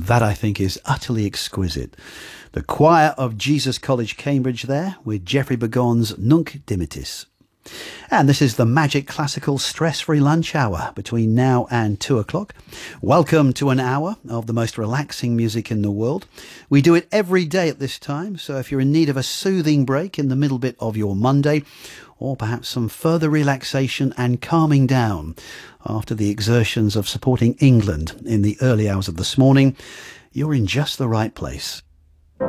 That, I think, is utterly exquisite. The choir of Jesus College, Cambridge there, with Geoffrey Begon's Nunc Dimittis. And this is the Magic Classical stress-free lunch hour between now and 2 o'clock. Welcome to an hour of the most relaxing music in the world. We do it every day at this time, so if you're in need of a soothing break in the middle bit of your Monday, or perhaps some further relaxation and calming down after the exertions of supporting England in the early hours of this morning, you're in just the right place.